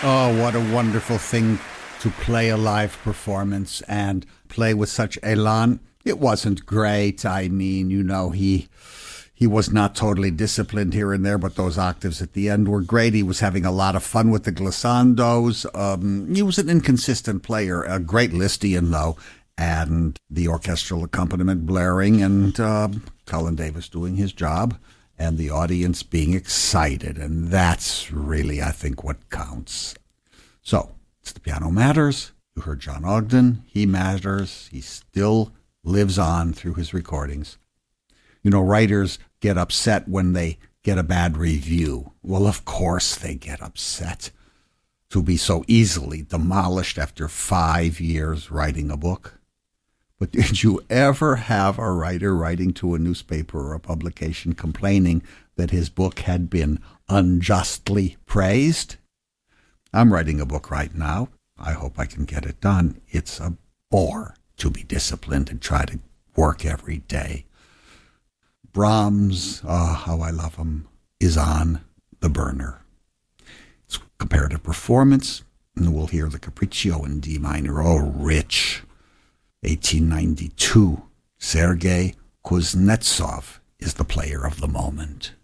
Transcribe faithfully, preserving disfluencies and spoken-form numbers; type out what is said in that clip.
Oh, what a wonderful thing to play a live performance and play with such elan. It wasn't great. I mean, you know, he he was not totally disciplined here and there, but those octaves at the end were great. He was having a lot of fun with the glissandos. Um, he was an inconsistent player, a great Lisztian, though, and the orchestral accompaniment blaring and uh, Colin Davis doing his job and the audience being excited. And that's really, I think, what counts. So, it's The Piano Matters. You heard John Ogden. He matters. He still lives on through his recordings. You know, writers get upset when they get a bad review. Well, of course they get upset. To be so easily demolished after five years writing a book. But did you ever have a writer writing to a newspaper or a publication complaining that his book had been unjustly praised? I'm writing a book right now. I hope I can get it done. It's a bore to be disciplined and try to work every day. Brahms, oh, how I love him, is on the burner. It's comparative performance, and we'll hear the Capriccio in D minor. Oh, rich. eighteen ninety-two, Sergei Kuznetsov is the player of the moment.